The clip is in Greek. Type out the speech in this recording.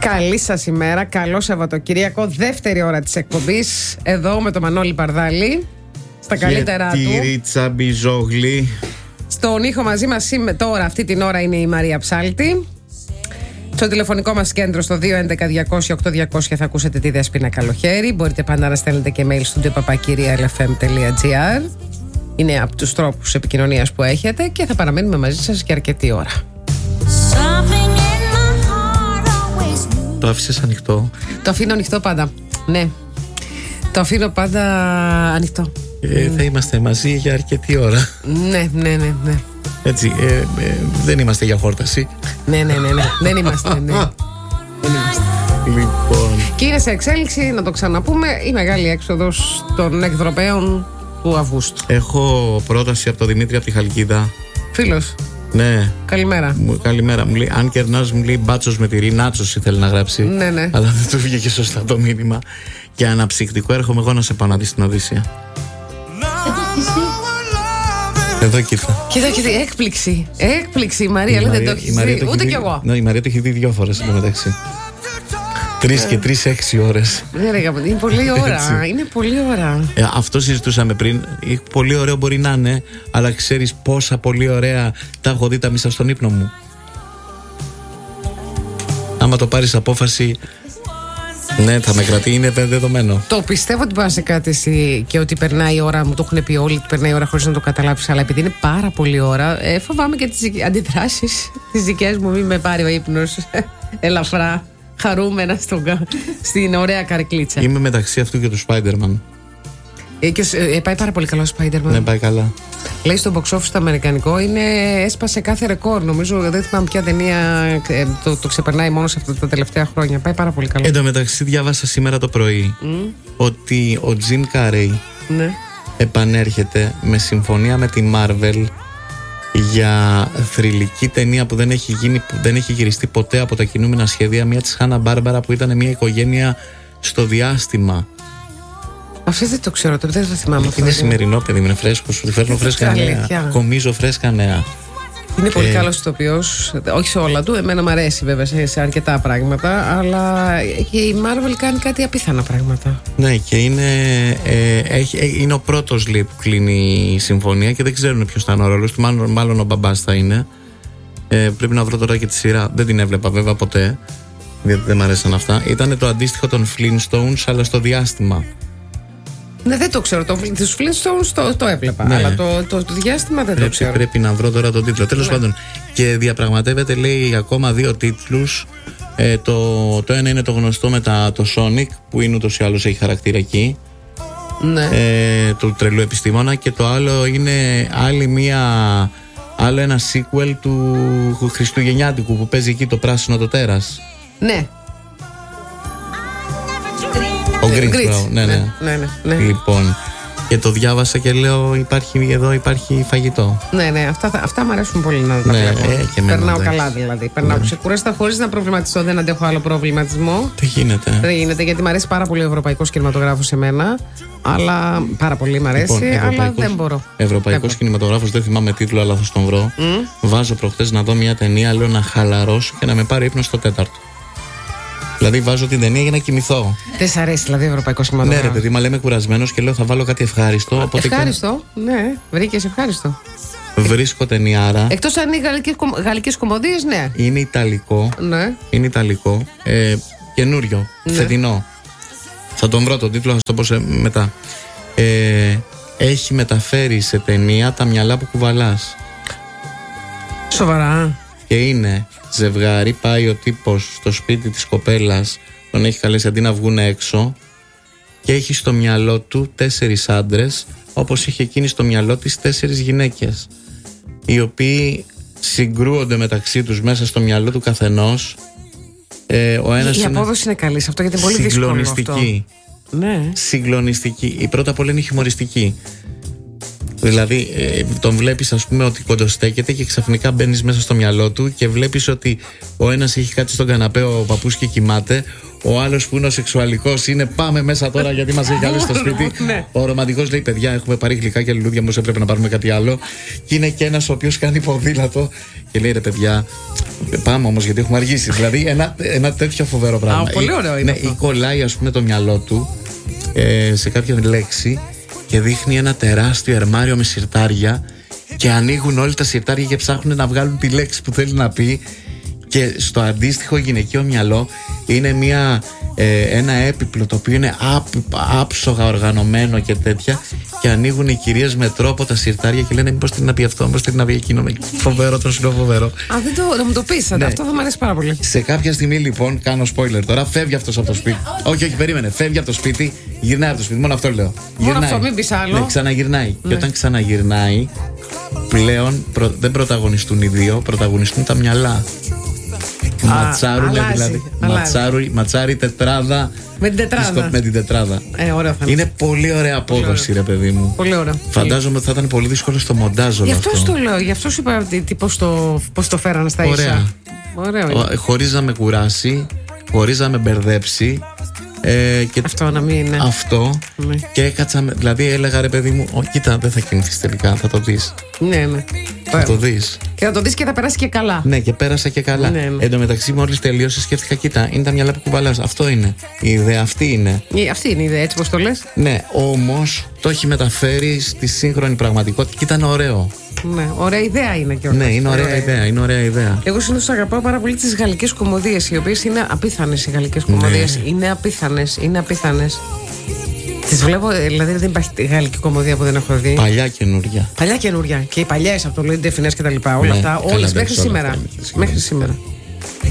Καλή σας ημέρα, καλό Σαββατοκύριακο, δεύτερη ώρα της εκπομπής, εδώ με τον Μανώλη Παρδάλη, στα καλύτερά του. Και τη Ρίτσα Μπιζόγλη. Στον ήχο μαζί μας τώρα, αυτή την ώρα, είναι η Μαρία Ψάλτη. Στο τηλεφωνικό μας κέντρο στο 211-200-8200 θα ακούσετε τη Δέσποινα Καλοχέρη. Μπορείτε πάντα να στέλνετε και mail στο papakirialfm.gr. Είναι από τους τρόπους επικοινωνίας που έχετε και θα παραμένουμε μαζί σας και αρκετή ώρα. Το άφησες ανοιχτό? Το αφήνω ανοιχτό πάντα. Ναι. Το αφήνω πάντα ανοιχτό. Θα είμαστε μαζί για αρκετή ώρα. Ναι. Έτσι, δεν είμαστε για χόρταση. Ναι. Δεν είμαστε, ναι. Λοιπόν. Και είναι σε εξέλιξη, να το ξαναπούμε, η μεγάλη έξοδος των εκδρομέων του Αυγούστου. Έχω πρόταση από τον Δημήτρη από τη Χαλκίδα. Φίλος. Ναι. Καλημέρα. Καλημέρα. Μου λέει, αν κερνάς, μου λέει μπάτσος με τυρί, νάτσος ήθελε να γράψει. Ναι. Αλλά δεν του βγήκε σωστά το μήνυμα. Και αναψυκτικό, έρχομαι εγώ να σε πάω να δεις την Οδύσσεια. Εδώ και ήρθα. Κοίτα, έκπληξη η Μαρία, λέει δεν το έχει δει. Ούτε κι εγώ. Ναι, η Μαρία το έχει δει 2 φορές εντωμεταξύ. 3 και 3, 6 ώρες. Είναι πολλή ώρα. Είναι πολλή ώρα. Αυτό συζητούσαμε πριν. Πολύ ωραίο μπορεί να είναι, αλλά ξέρεις πόσα πολύ ωραία τα έχω δει τα μισά στον ύπνο μου. Άμα το πάρεις απόφαση, ναι, θα με κρατεί, είναι δεδομένο. Το πιστεύω ότι μπορεί να σε κρατήσει και ότι περνάει η ώρα, μου το έχουν πει όλοι, ότι περνάει η ώρα χωρίς να το καταλάβεις. Αλλά επειδή είναι πάρα πολύ ώρα, φοβάμαι και τις αντιδράσεις τις δικές μου. Μην με πάρει ο ύπνος ελαφρά, χαρούμενα στην ωραία καρκλίτσα. Είμαι μεταξύ αυτού και του Spider-Man. Πάει πάρα πολύ καλό ο Spider-Man. Ναι, πάει καλά. Λέει στο box office το αμερικανικό, έσπασε κάθε ρεκόρ. Νομίζω δεν θυμάμαι ποια ταινία το ξεπερνάει μόνο σε αυτά τα τελευταία χρόνια. Πάει πάρα πολύ καλό. Εν τω μεταξύ, διάβασα σήμερα το πρωί ότι ο Jim Carrey επανέρχεται με συμφωνία με τη Marvel για θρυλική ταινία που δεν έχει γυριστεί ποτέ από τα κινούμενα σχέδια, μια της Χάνα Μπάρμπαρα, που ήταν μια οικογένεια στο διάστημα. Αυτό δεν το ξέρω, δεν το θυμάμαι. Είναι σημερινό, παιδί μου, είναι φρέσκο. Σου φέρνω φρέσκα νέα. Κομίζω φρέσκα νέα. Είναι πολύ καλός ηθοποιός. Όχι σε όλα του. Εμένα μου αρέσει βέβαια σε αρκετά πράγματα. Αλλά και η Marvel κάνει κάτι απίθανα πράγματα. Ναι, και είναι ο πρώτος, λέει, που κλείνει η συμφωνία και δεν ξέρουν ποιος θα είναι ο ρόλος του. Μάλλον ο μπαμπάς θα είναι. Πρέπει να βρω τώρα και τη σειρά. Δεν την έβλεπα βέβαια ποτέ. Δεν μ' αρέσαν αυτά. Ήταν το αντίστοιχο των Flintstones, αλλά στο διάστημα. Ναι, δεν το ξέρω. Τους Flintstones το έβλεπα. Ναι. Αλλά το διάστημα δεν το ξέρω. Πρέπει να βρω τώρα τον τίτλο. Τέλος πάντων. Και διαπραγματεύεται, λέει, ακόμα 2 τίτλους. Το ένα είναι το γνωστό με το Sonic, που είναι ούτως ή άλλως έχει χαρακτήρα εκεί. Ναι. Του τρελού επιστήμονα. Και το άλλο είναι άλλο ένα sequel του Χριστουγεννιάτικου που παίζει εκεί το πράσινο το τέρας. Ναι. Ο Grinch. Ναι. Λοιπόν, και το διάβασα και λέω υπάρχει φαγητό. Ναι, αυτά μου αρέσουν πολύ να τα βλέπω. Περνάω καλά δηλαδή. Περνάω ξεκούραστα χωρίς να προβληματιστώ. Δεν αντέχω άλλο προβληματισμό. Δεν γίνεται, γιατί μου αρέσει πάρα πολύ ο ευρωπαϊκός κινηματογράφος σε μένα. Αλλά πάρα πολύ μου αρέσει, αλλά δεν μπορώ. Ευρωπαϊκός κινηματογράφος, δεν θυμάμαι τίτλο, αλλά θα στον βρω. Βάζω προχτές να δω μια ταινία, λέω να χαλαρώσω και να με πάρει ύπνο στο 4ο. Δηλαδή βάζω την ταινία για να κοιμηθώ. Δεν σ' αρέσει δηλαδή ο ευρωπαϊκός κινηματογράφος? Ναι, ρε παιδί, μα λέμε κουρασμένος και λέω θα βάλω κάτι ευχάριστο. Ευχάριστο, ναι, βρήκες ευχάριστο. Βρίσκω ταινιάρα. Εκτός αν είναι γαλλικές κομμωδίες, ναι. Είναι Ιταλικό. Ναι. Είναι Ιταλικό. Καινούριο. Ναι. Φετινό. Θα τον βρω τον τίτλο, θα το πω μετά. Έχει μεταφέρει σε ταινία τα μυαλά που κουβαλάς. Σοβαρά? Και είναι ζευγάρι, πάει ο τύπος στο σπίτι της κοπέλας, τον έχει καλέσει αντί να βγουν έξω, και έχει στο μυαλό του 4 άντρες, όπως είχε εκείνη στο μυαλό της 4 γυναίκες, οι οποίοι συγκρούονται μεταξύ τους μέσα στο μυαλό του καθενός. Η απόδοση είναι καλή σε αυτό, γιατί είναι πολύ δύσκολο αυτό. Ναι. Συγκλονιστική. Η πρώτα απ' όλα είναι χιουμοριστική. Δηλαδή, τον βλέπεις, ας πούμε, ότι κοντοστέκεται και ξαφνικά μπαίνεις μέσα στο μυαλό του και βλέπεις ότι ο ένας έχει κάτσει στον καναπέ, ο παππούς, και κοιμάται. Ο άλλος που είναι ο σεξουαλικός είναι πάμε μέσα τώρα γιατί μας έχει καλέσει στο σπίτι. Ο ρομαντικός λέει: παιδιά, έχουμε πάρει γλυκά και λουλούδια, όμως έπρεπε να πάρουμε κάτι άλλο. Και είναι και ένας ο οποίος κάνει ποδήλατο και λέει: ρε παιδιά, πάμε όμως γιατί έχουμε αργήσει. Δηλαδή, ένα τέτοιο φοβερό πράγμα. Πολύ ωραίο είναι. Ή κολλάει, ας πούμε, το μυαλό του σε κάποια λέξη και δείχνει ένα τεράστιο ερμάριο με συρτάρια και ανοίγουν όλοι τα συρτάρια και ψάχνουν να βγάλουν τη λέξη που θέλει να πει. Και στο αντίστοιχο γυναικείο μυαλό είναι ένα έπιπλο το οποίο είναι άψογα οργανωμένο και τέτοια, και ανοίγουν οι κυρίες με τρόπο τα συρτάρια και λένε μήπως θέλει να πει αυτό, μήπως θέλει να πει εκείνο. Φοβερό, το συνό φοβερό. Να μου το πεις, ναι. Αυτό θα μου αρέσει πάρα πολύ. Σε κάποια στιγμή λοιπόν, κάνω spoiler τώρα, φεύγει αυτός από το σπίτι. Όχι, περίμενε, φεύγει από το σπίτι, γυρνάει από το σπίτι, μόνο αυτό λέω. Μόνο αυτό, μην πεις άλλο. Ναι, ξαναγυρνάει. Ναι. Και όταν ξαναγυρνάει, πλέον δεν πρωταγωνιστούν οι δύο, πρωταγωνιστούν τα μυαλά. Ματσάρουνε δηλαδή. Ματσάρι τετράδα. Με την τετράδα. Ωραίο θα είναι. Είναι πολύ ωραία απόδοση, ρε παιδί μου. Πολύ ωραία. Φαντάζομαι ότι θα ήταν πολύ δύσκολο στο μοντάζ όλο αυτό. Γι' αυτό το λέω. Γι' αυτό σου είπα πώς το φέρανε στα ίσα. Ωραίο. Χωρίς να με κουράσει, χωρίς να με μπερδέψει. Και αυτό να μην είναι. Αυτό. Ναι. Και έκατσα. Δηλαδή έλεγα, ρε παιδί μου, κοίτα, δεν θα κινηθείς τελικά. Θα το δεις. Ναι. Θα το δεις. Και θα το δεις και θα περάσει και καλά. Ναι, και πέρασα και καλά. Ναι. Εν τω μεταξύ, μόλις τελείωσε, σκέφτηκα, κοίτα, είναι τα μυαλά που κουβαλάς. Αυτό είναι. Η ιδέα αυτή είναι. Αυτή είναι η ιδέα, έτσι πως το λες. Ναι, όμως το έχει μεταφέρει στη σύγχρονη πραγματικότητα και ήταν ωραίο. Ναι, ωραία ιδέα είναι κιόλας. Ναι, είναι ωραία ιδέα. Εγώ συνήθως αγαπάω πάρα πολύ τις γαλλικές κομμωδίες, οι οποίες είναι απίθανες. Οι γαλλικές κομμωδίες είναι απίθανες. Τις βλέπω, δηλαδή δεν υπάρχει γαλλική κομμωδία που δεν έχω δει. Παλιά καινούρια. Και οι παλιές από το Λουί Ντε Φινές και τα λοιπά. Όλα αυτά, όλες μέχρι σήμερα.